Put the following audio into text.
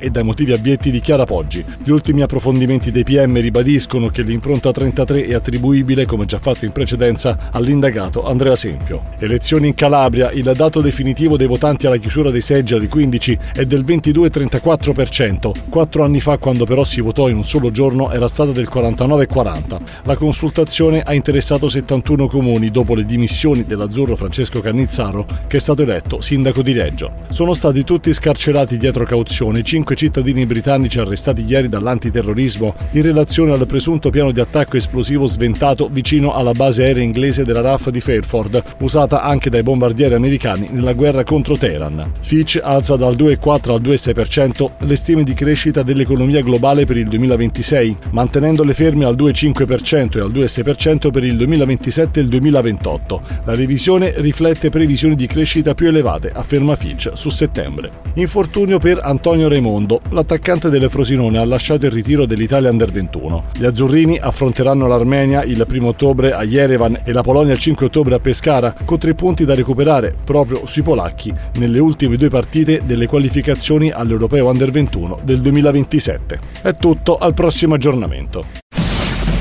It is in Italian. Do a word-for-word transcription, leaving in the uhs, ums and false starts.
e dai motivi abietti di Chiara Poggi. Gli ultimi approfondimenti dei P M ribadiscono che l'impronta trentatré è attribuibile, come già fatto in precedenza, all'indagato Andrea Sempio. Elezioni in Calabria, il dato definitivo dei votanti alla chiusura dei seggi alle quindici è del ventidue virgola trentaquattro per cento. Quattro anni fa, quando però si votò in un solo giorno, era stata del quarantanove virgola quaranta. La consultazione ha interessato settantuno comuni dopo le dimissioni dell'azzurro Francesco Cannizzaro, che è stato eletto sindaco di Reggio. Sono stati tutti scarcerati dietro cauzione cinque cittadini britannici arrestati ieri dall'antiterrorismo in relazione al presunto piano di attacco esplosivo sventato vicino alla base aerea inglese della R A F di Fairford, usata anche dai bombardieri americani nella guerra contro Teheran. Fitch alza dal due virgola quattro al due virgola sei per cento le stime di crescita dell'economia globale per il duemilaventisei, mantenendole ferme al due virgola cinque per cento e al due virgola sei per cento per il duemilaventisette e il duemilaventotto. La revisione riflette previsioni di crescita più elevate, afferma Fitch su settembre. Infortunio per Antonio Raimondo. L'attaccante delle Frosinone ha lasciato il ritiro dell'Italia Under ventuno. Gli azzurrini affronteranno l'Armenia il primo ottobre a Yerevan e la Polonia il cinque ottobre a Pescara, con tre punti da recuperare proprio sui polacchi nelle ultime due partite delle qualificazioni all'Europeo Under ventuno del duemilaventisette. È tutto, al prossimo aggiornamento.